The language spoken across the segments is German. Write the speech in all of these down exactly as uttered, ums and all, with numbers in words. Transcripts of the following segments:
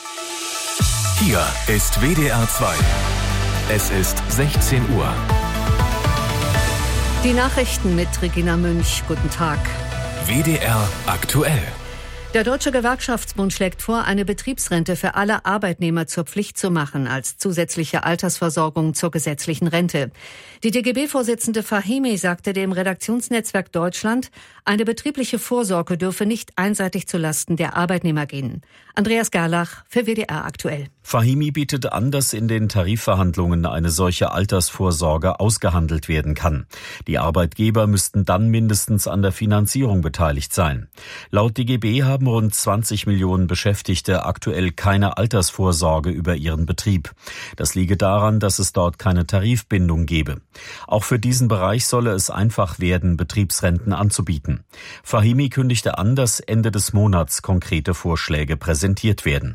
Hier ist W D R zwei. Es ist sechzehn Uhr. Die Nachrichten mit Regina Münch. Guten Tag. W D R aktuell. Der Deutsche Gewerkschaftsbund schlägt vor, eine Betriebsrente für alle Arbeitnehmer zur Pflicht zu machen, als zusätzliche Altersversorgung zur gesetzlichen Rente. Die D G B-Vorsitzende Fahimi sagte dem Redaktionsnetzwerk Deutschland, eine betriebliche Vorsorge dürfe nicht einseitig zulasten der Arbeitnehmer gehen. Andreas Gerlach für W D R aktuell. Fahimi bietet an, dass in den Tarifverhandlungen eine solche Altersvorsorge ausgehandelt werden kann. Die Arbeitgeber müssten dann mindestens an der Finanzierung beteiligt sein. Laut D G B haben rund zwanzig Millionen Beschäftigte aktuell keine Altersvorsorge über ihren Betrieb. Das liege daran, dass es dort keine Tarifbindung gebe. Auch für diesen Bereich solle es einfach werden, Betriebsrenten anzubieten. Fahimi kündigte an, dass Ende des Monats konkrete Vorschläge präsentiert werden.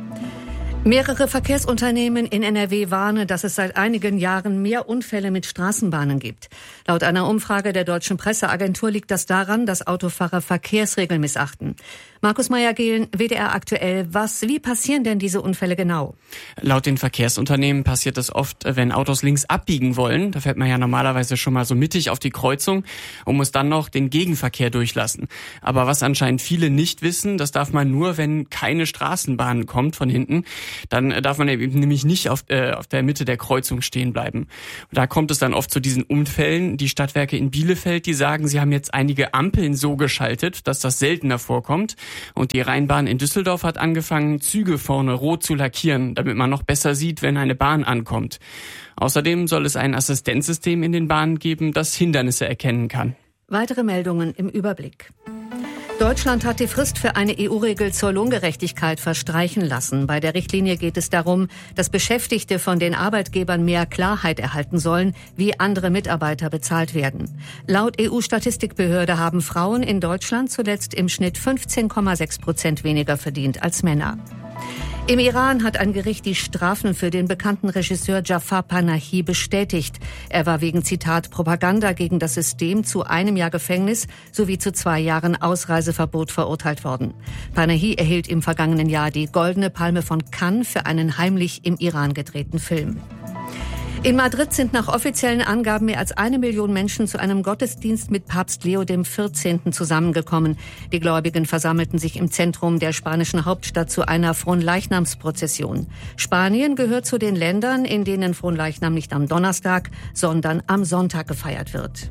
Mehrere Verkehrsunternehmen in N R W warnen, dass es seit einigen Jahren mehr Unfälle mit Straßenbahnen gibt. Laut einer Umfrage der Deutschen Presseagentur liegt das daran, dass Autofahrer Verkehrsregeln missachten. Markus Meyer-Gehlen, W D R aktuell. Was, wie passieren denn diese Unfälle genau? Laut den Verkehrsunternehmen passiert das oft, wenn Autos links abbiegen wollen. Da fährt man ja normalerweise schon mal so mittig auf die Kreuzung und muss dann noch den Gegenverkehr durchlassen. Aber was anscheinend viele nicht wissen, das darf man nur, wenn keine Straßenbahn kommt von hinten. Dann darf man eben nämlich nicht auf, äh, auf der Mitte der Kreuzung stehen bleiben. Und da kommt es dann oft zu diesen Unfällen. Die Stadtwerke in Bielefeld, die sagen, sie haben jetzt einige Ampeln so geschaltet, dass das seltener vorkommt. Und die Rheinbahn in Düsseldorf hat angefangen, Züge vorne rot zu lackieren, damit man noch besser sieht, wenn eine Bahn ankommt. Außerdem soll es ein Assistenzsystem in den Bahnen geben, das Hindernisse erkennen kann. Weitere Meldungen im Überblick. Deutschland hat die Frist für eine E U-Regel zur Lohngerechtigkeit verstreichen lassen. Bei der Richtlinie geht es darum, dass Beschäftigte von den Arbeitgebern mehr Klarheit erhalten sollen, wie andere Mitarbeiter bezahlt werden. Laut E U-Statistikbehörde haben Frauen in Deutschland zuletzt im Schnitt fünfzehn Komma sechs Prozent weniger verdient als Männer. Im Iran hat ein Gericht die Strafen für den bekannten Regisseur Jafar Panahi bestätigt. Er war wegen, Zitat, Propaganda gegen das System zu einem Jahr Gefängnis sowie zu zwei Jahren Ausreiseverbot verurteilt worden. Panahi erhielt im vergangenen Jahr die Goldene Palme von Cannes für einen heimlich im Iran gedrehten Film. In Madrid sind nach offiziellen Angaben mehr als eine Million Menschen zu einem Gottesdienst mit Papst Leo dem vierzehnten zusammengekommen. Die Gläubigen versammelten sich im Zentrum der spanischen Hauptstadt zu einer Fronleichnamsprozession. Spanien gehört zu den Ländern, in denen Fronleichnam nicht am Donnerstag, sondern am Sonntag gefeiert wird.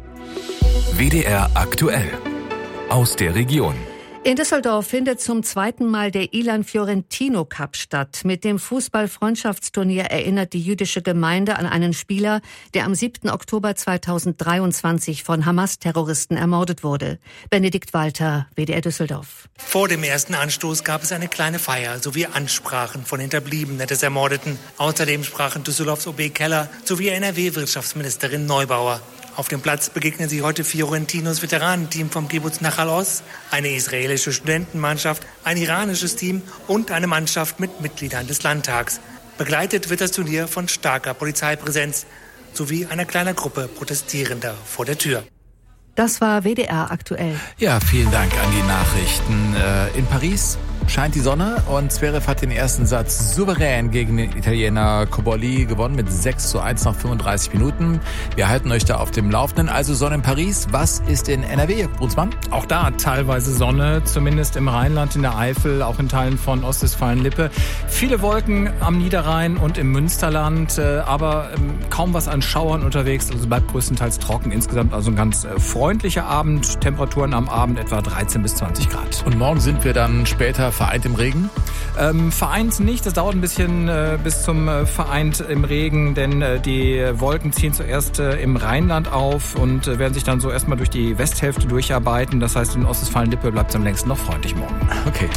W D R aktuell. Aus der Region. In Düsseldorf findet zum zweiten Mal der Ilan Fiorentino Cup statt. Mit dem Fußball-Freundschaftsturnier erinnert die jüdische Gemeinde an einen Spieler, der am siebten Oktober zweitausenddreiundzwanzig von Hamas-Terroristen ermordet wurde. Benedikt Walter, W D R Düsseldorf. Vor dem ersten Anstoß gab es eine kleine Feier sowie Ansprachen von Hinterbliebenen des Ermordeten. Außerdem sprachen Düsseldorfs O B Keller sowie N R W-Wirtschaftsministerin Neubauer. Auf dem Platz begegnen sie heute Fiorentinos Veteranenteam vom Kibbuz Nachal Oz, eine israelische Studentenmannschaft, ein iranisches Team und eine Mannschaft mit Mitgliedern des Landtags. Begleitet wird das Turnier von starker Polizeipräsenz sowie einer kleinen Gruppe Protestierender vor der Tür. Das war W D R aktuell. Ja, vielen Dank an die Nachrichten. In Paris scheint die Sonne und Zverev hat den ersten Satz souverän gegen den Italiener Cobolli gewonnen mit sechs zu eins nach fünfunddreißig Minuten. Wir halten euch da auf dem Laufenden. Also Sonne in Paris. Was ist in N R W, Brunsmann? Auch da teilweise Sonne, zumindest im Rheinland, in der Eifel, auch in Teilen von Ostwestfalen-Lippe. Viele Wolken am Niederrhein und im Münsterland, aber kaum was an Schauern unterwegs. Also bleibt größtenteils trocken. Insgesamt also ein ganz freundlicher Abend. Temperaturen am Abend etwa dreizehn bis zwanzig Grad. Und morgen sind wir dann später vereint im Regen? Ähm, vereint nicht, das dauert ein bisschen äh, bis zum äh, vereint im Regen, denn äh, die Wolken ziehen zuerst äh, im Rheinland auf und äh, werden sich dann so erstmal durch die Westhälfte durcharbeiten. Das heißt, in Ostwestfalen-Lippe bleibt es am längsten noch freundlich morgen. Okay.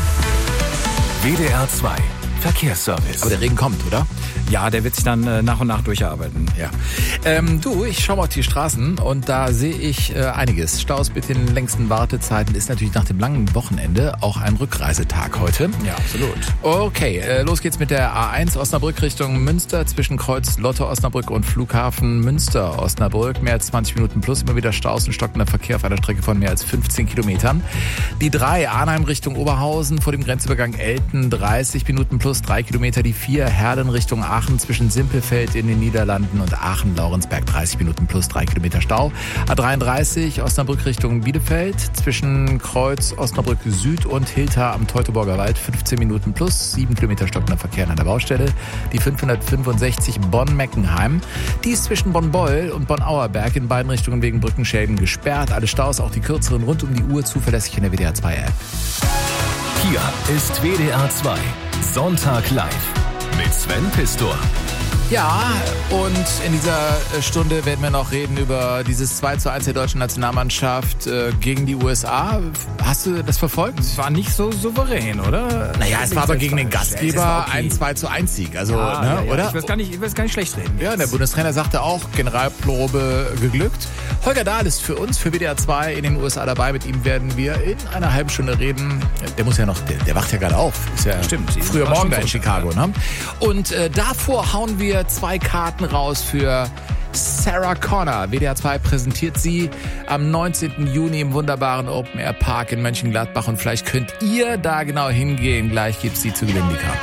W D R zwei Verkehrsservice. Aber der Regen kommt, oder? Ja, der wird sich dann äh, nach und nach durcharbeiten. Ja. Ähm, du, ich schaue mal auf die Straßen und da sehe ich äh, einiges. Staus mit den längsten Wartezeiten ist natürlich nach dem langen Wochenende auch ein Rückreisetag heute. Ja, absolut. Okay, äh, los geht's mit der A eins Osnabrück Richtung Münster zwischen Kreuz Lotte Osnabrück und Flughafen Münster Osnabrück. Mehr als zwanzig Minuten plus, immer wieder Staus und stockender Verkehr auf einer Strecke von mehr als fünfzehn Kilometern. Die drei Arnheim Richtung Oberhausen vor dem Grenzübergang Elten, dreißig Minuten plus. plus drei Kilometer. Die vier Herlen Richtung Aachen zwischen Simpelfeld in den Niederlanden und Aachen-Laurensberg dreißig Minuten plus drei Kilometer Stau. A dreiunddreißig Osnabrück Richtung Bielefeld zwischen Kreuz Osnabrück Süd und Hilter am Teutoburger Wald fünfzehn Minuten plus sieben Kilometer stockender Verkehr an der Baustelle. Die fünfhundertfünfundsechzig Bonn-Meckenheim. Die ist zwischen Bonn-Beul und Bonn-Auerberg in beiden Richtungen wegen Brückenschäden gesperrt. Alle Staus, auch die kürzeren, rund um die Uhr zuverlässig in der W D R zwei App. Hier ist W D R zwei Sonntag live mit Sven Pistor. Ja, und in dieser Stunde werden wir noch reden über dieses zwei zu eins der deutschen Nationalmannschaft äh, gegen die U S A. Hast du das verfolgt? Es war nicht so souverän, oder? Naja, es war aber gegen den Gastgeber okay. Ein zwei zu eins Sieg. Also, ja, ne, ja, ja. oder? Ich will es gar nicht, ich will es gar nicht schlecht reden. Ja, der Bundestrainer sagte auch, Generalprobe geglückt. Holger Dahl ist für uns, für W D R zwei in den U S A dabei. Mit ihm werden wir in einer halben Stunde reden. Der muss ja noch, der, der wacht ja gerade auf. Ist ja Stimmt. Früher Morgen da in Chicago. Ne? Und äh, davor hauen wir zwei Karten raus für Sarah Connor. W D R zwei präsentiert sie am neunzehnten Juni im wunderbaren Open Air Park in Mönchengladbach. Und vielleicht könnt ihr da genau hingehen. Gleich gibt's sie zu gewinnen, die Karten.